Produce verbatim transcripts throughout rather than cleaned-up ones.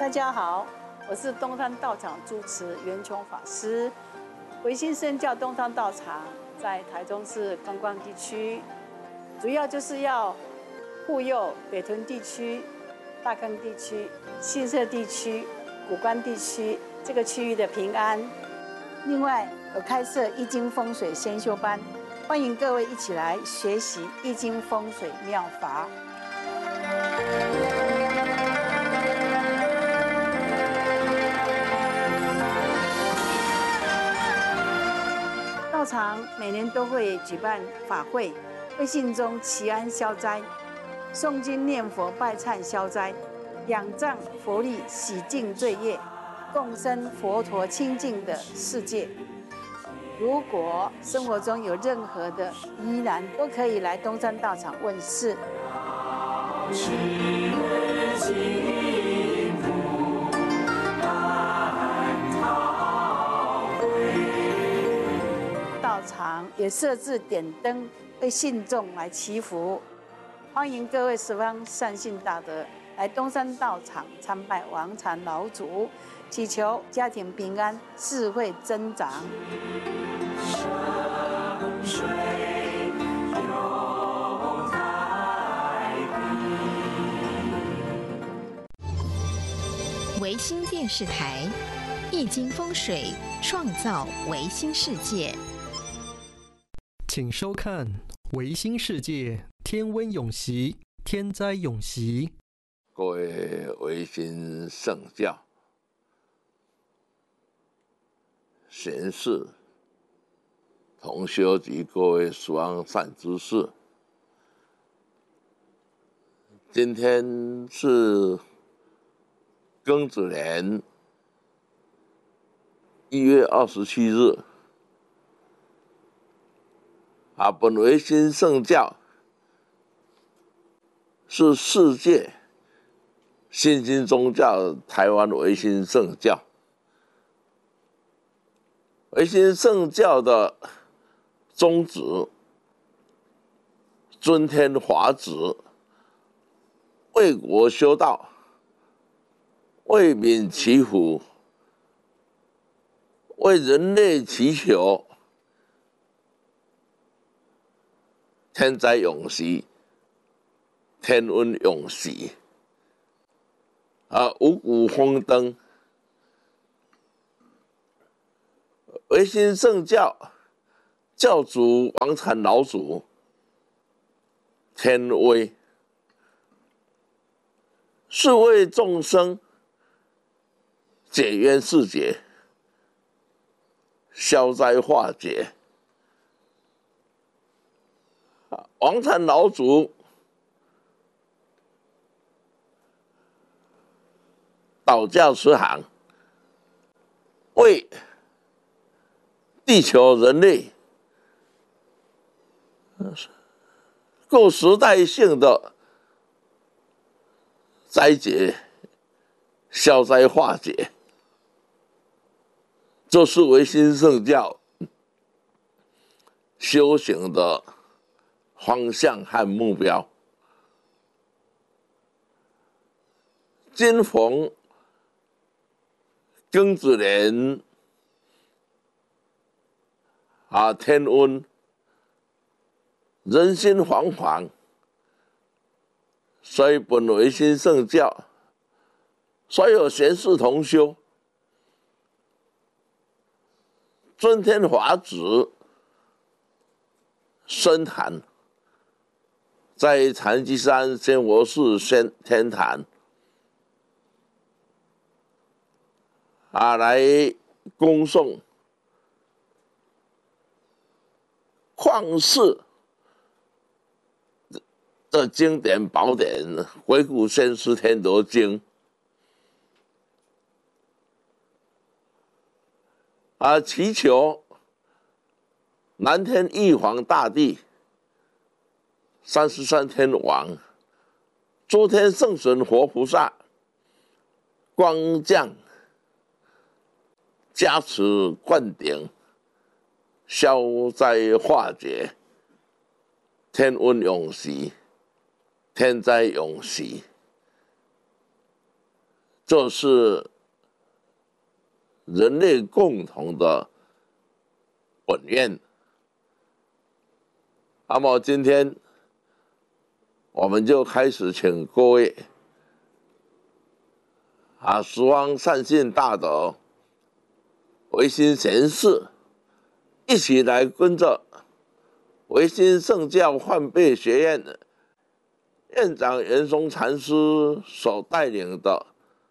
大家好，我是东山道场住持圆琼法师。维新圣教东山道场在台中市观光地区，主要就是要护佑北屯地区、大坑地区、信社地区、古关地区这个区域的平安。另外有开设易经风水先修班，欢迎各位一起来学习易经风水妙法。道场每年都会举办法会，为信中祈安消灾、诵经念佛拜忏消灾、仰仗佛力洗净罪业，共生佛陀清净的世界。如果生活中有任何的疑难，都可以来东山道场问事。道场也设置点灯，为信众来祈福。欢迎各位十方善信大德来东山道场参拜王禅老祖，祈求家庭平安、智慧增长。 维新电视台，易经风水创造维新世界。 请收看《维新世界天温永息，天灾永息》。 各位维新圣教贤士、同修及各位十方善知识，今天是庚子年一月二十七日。啊，本维新圣教是世界新兴宗教台湾维新圣教。维新圣教的宗旨，尊天华旨，为国修道，为民祈福，为人类祈求天灾永息，天温永息。啊，五谷丰登。维新圣教教主王禅老祖天威，是为众生解冤释结、消灾化解。王禅老祖导教慈航，为地球人类各时代性的灾劫消灾化解，这是维新圣教修行的方向和目标。今逢庚子年啊，天温，人心惶惶，所以本维新圣教所有贤士同修尊天华旨深坛，在禅机山仙佛寺仙天坛啊，来恭诵旷世的经典宝典《回顾先师天德经》啊，祈求南天玉皇大帝、三十三天王、诸天圣神活菩萨光降加持灌顶，消灾化解，天温永息，天灾永息。 就是人类共同的本愿。那么今天我们就开始请各位啊，十方善信大德、唯心贤士，一起来跟着唯心圣教换辈学院的院长圆松禅师所带领的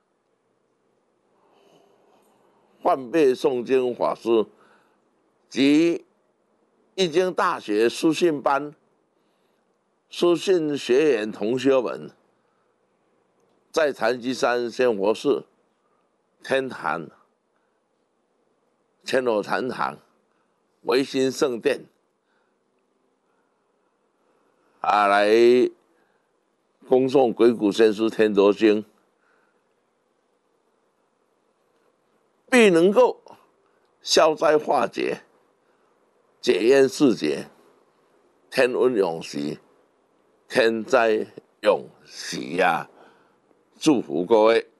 换辈诵经法师及易经大学书信班书信学员同学们，在禅机山仙佛寺天坛千罗禅堂唯心圣殿啊，来恭诵鬼谷先师天德经，必能够消灾化解、解冤释结、天恩永续、天灾永息呀！祝福各位。